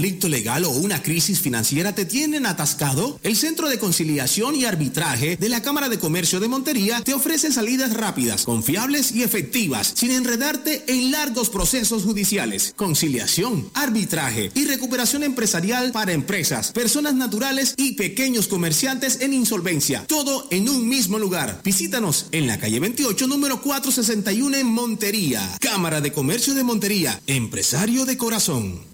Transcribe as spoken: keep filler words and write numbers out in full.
conflicto legal o una crisis financiera te tienen atascado? El Centro de Conciliación y Arbitraje de la Cámara de Comercio de Montería te ofrece salidas rápidas, confiables y efectivas, sin enredarte en largos procesos judiciales. Conciliación, arbitraje y recuperación empresarial para empresas, personas naturales y pequeños comerciantes en insolvencia. Todo en un mismo lugar. Visítanos en la calle veintiocho, número cuatrocientos sesenta y uno en Montería. Cámara de Comercio de Montería, empresario de corazón.